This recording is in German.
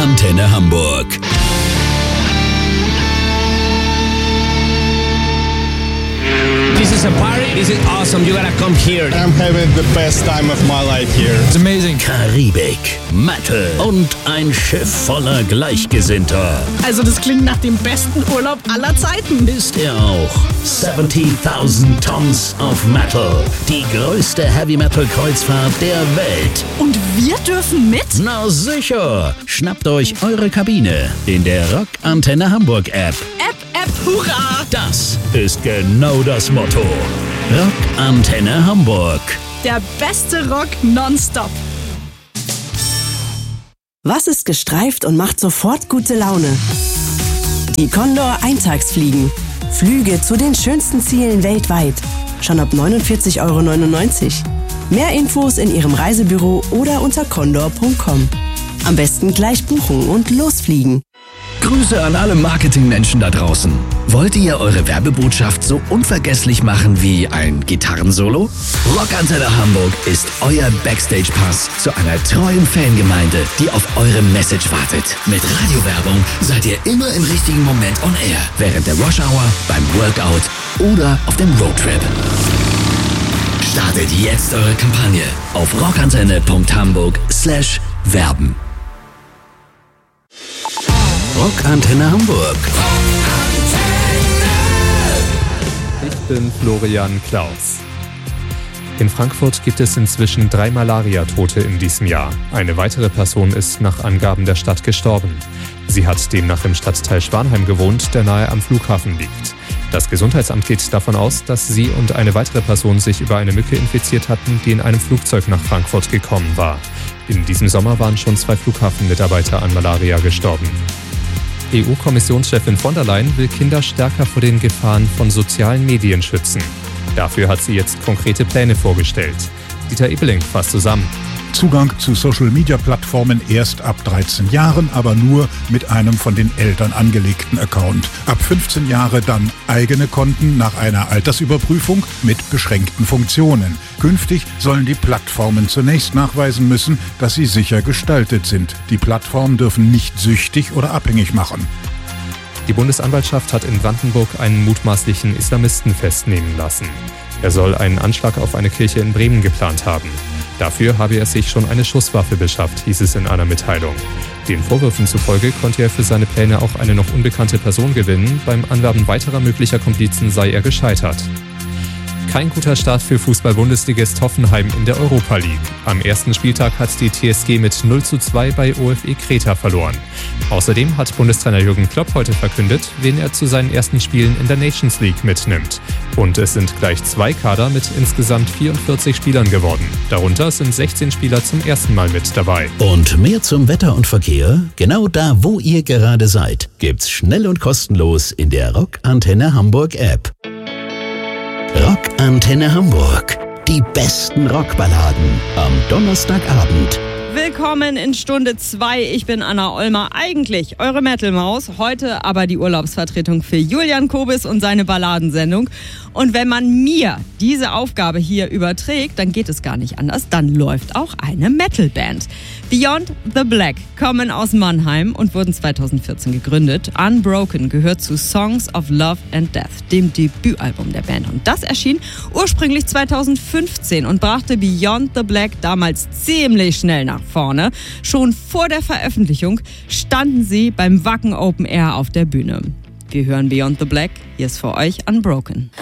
Antenne Hamburg. This is a party. This is awesome. You gotta come here. I'm having the best time of my life here. It's amazing. Karibik, Metal und ein Schiff voller Gleichgesinnter. Also das klingt nach dem besten Urlaub aller Zeiten. Ist er auch. 70.000 Tons of Metal. Die größte Heavy-Metal-Kreuzfahrt der Welt. Und wir dürfen mit? Na sicher. Schnappt euch eure Kabine in der Rock Antenne Hamburg App. App, hurra! Das ist genau das Motto. Rock Antenne Hamburg. Der beste Rock nonstop. Was ist gestreift und macht sofort gute Laune? Die Condor Eintagsfliegen. Flüge zu den schönsten Zielen weltweit. Schon ab 49,99 €. Mehr Infos in Ihrem Reisebüro oder unter condor.com. Am besten gleich buchen und losfliegen. Grüße an alle Marketingmenschen da draußen. Wollt ihr eure Werbebotschaft so unvergesslich machen wie ein Gitarrensolo? Rock Antenne Hamburg ist euer Backstage-Pass zu einer treuen Fangemeinde, die auf eure Message wartet. Mit Radiowerbung seid ihr immer im richtigen Moment on air. Während der Rush-Hour, beim Workout oder auf dem Roadtrip. Startet jetzt eure Kampagne auf rockantenne.hamburg/werben. Rock Antenne Hamburg. Ich bin Florian Klaus. In Frankfurt gibt es inzwischen 3 Malaria-Tote in diesem Jahr. Eine weitere Person ist nach Angaben der Stadt gestorben. Sie hat demnach im Stadtteil Schwanheim gewohnt, der nahe am Flughafen liegt. Das Gesundheitsamt geht davon aus, dass sie und eine weitere Person sich über eine Mücke infiziert hatten, die in einem Flugzeug nach Frankfurt gekommen war. In diesem Sommer waren schon 2 Flughafenmitarbeiter an Malaria gestorben. EU-Kommissionschefin von der Leyen will Kinder stärker vor den Gefahren von sozialen Medien schützen. Dafür hat sie jetzt konkrete Pläne vorgestellt. Dieter Ebeling fasst zusammen. Zugang zu Social-Media-Plattformen erst ab 13 Jahren, aber nur mit einem von den Eltern angelegten Account. Ab 15 Jahre dann eigene Konten nach einer Altersüberprüfung mit beschränkten Funktionen. Künftig sollen die Plattformen zunächst nachweisen müssen, dass sie sicher gestaltet sind. Die Plattformen dürfen nicht süchtig oder abhängig machen. Die Bundesanwaltschaft hat in Brandenburg einen mutmaßlichen Islamisten festnehmen lassen. Er soll einen Anschlag auf eine Kirche in Bremen geplant haben. Dafür habe er sich schon eine Schusswaffe beschafft, hieß es in einer Mitteilung. Den Vorwürfen zufolge konnte er für seine Pläne auch eine noch unbekannte Person gewinnen. Beim Anwerben weiterer möglicher Komplizen sei er gescheitert. Kein guter Start für Fußball-Bundesligist Hoffenheim in der Europa League. Am ersten Spieltag hat die TSG mit 0:2 bei OFE Kreta verloren. Außerdem hat Bundestrainer Jürgen Klopp heute verkündet, wen er zu seinen ersten Spielen in der Nations League mitnimmt. Und es sind gleich 2 Kader mit insgesamt 44 Spielern geworden. Darunter sind 16 Spieler zum ersten Mal mit dabei. Und mehr zum Wetter und Verkehr, genau da, wo ihr gerade seid, gibt's schnell und kostenlos in der Rock Antenne Hamburg App. Rock Antenne Hamburg. Die besten Rockballaden am Donnerstagabend. Willkommen in Stunde 2. Ich bin Anna Ollmer, eigentlich eure Metal-Maus. Heute aber die Urlaubsvertretung für Julian Kobis und seine Balladensendung. Und wenn man mir diese Aufgabe hier überträgt, dann geht es gar nicht anders. Dann läuft auch eine Metal-Band. Beyond the Black kommen aus Mannheim und wurden 2014 gegründet. Unbroken gehört zu Songs of Love and Death, dem Debütalbum der Band. Und das erschien ursprünglich 2015 und brachte Beyond the Black damals ziemlich schnell nach vorne. Schon vor der Veröffentlichung standen sie beim Wacken Open Air auf der Bühne. Wir hören Beyond the Black. Hier ist für euch Unbroken.